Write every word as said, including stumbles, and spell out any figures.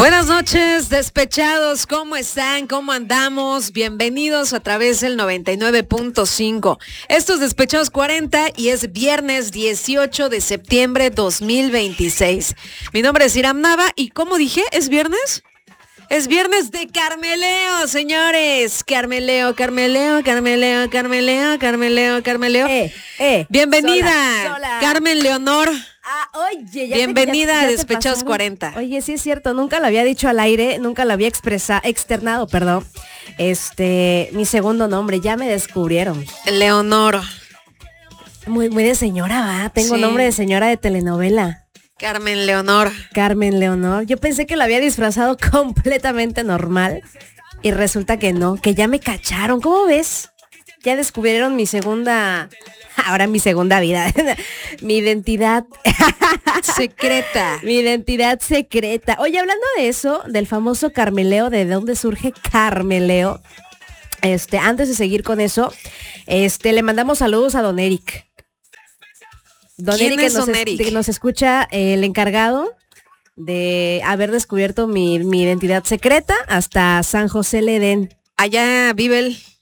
Buenas noches, despechados, ¿cómo están? ¿Cómo andamos? Bienvenidos a través del noventa y nueve punto cinco. Esto es Despechados cuarenta y es viernes dieciocho de septiembre dos mil veintiséis. Mi nombre es Iram Nava y ¿cómo dije? ¿Es viernes? Es viernes de Carmeleo, señores. Carmeleo, Carmeleo, Carmeleo, Carmeleo, Carmeleo, Carmeleo. Eh, eh. Bienvenida, sola, sola. Carmen Leonor. Ah, oye, ya Bienvenida te, ya, ya a Despechados cuarenta. Oye, sí es cierto, nunca lo había dicho al aire, nunca lo había expresado, externado, perdón. Este, mi segundo nombre, ya me descubrieron. Leonor. Muy, muy de señora, va. Tengo Sí. nombre de señora de telenovela. Carmen Leonor. Carmen Leonor. Yo pensé que lo había disfrazado completamente normal y resulta que no, que ya me cacharon. ¿Cómo ves? Ya descubrieron mi segunda, ahora mi segunda vida, mi identidad Secreta. Mi identidad secreta. Oye, hablando de eso, del famoso Carmeleo, de dónde surge Carmeleo, este, antes de seguir con eso, este, le mandamos saludos a don Eric. Don ¿Quién Eric, es que nos, don es- Eric? que nos escucha, eh, el encargado de haber descubierto mi, mi identidad secreta hasta San José le den. Allá vive él.